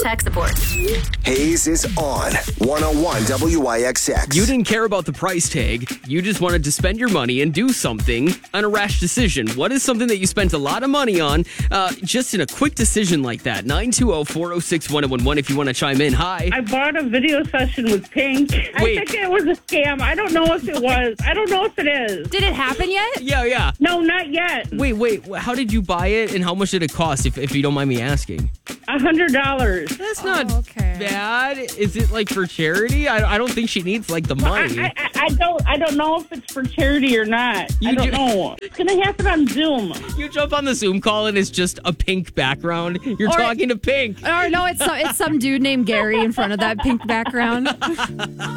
tech support. Hayes is on 101 WIXX. You didn't care about the price tag. You just wanted to spend your money and do something on a rash decision. What is something that you spent a lot of money on just in a quick decision like that? 920-406-1011 if you want to chime in. Hi. I bought a video session with Pink. I think it was a scam. I don't know if it was. I don't know if it is. Did it happen yet? Yeah. No, not yet. Wait. How did you buy it and how much did it cost, if you don't mind me asking? $100. That's not okay. bad. Is it like for charity? I don't think she needs like the money. I don't know if it's for charity or not. I don't know. It's going to happen on Zoom. You jump on the Zoom call and it's just a pink background. You're talking to Pink. Or no, it's some dude named Gary in front of that pink background.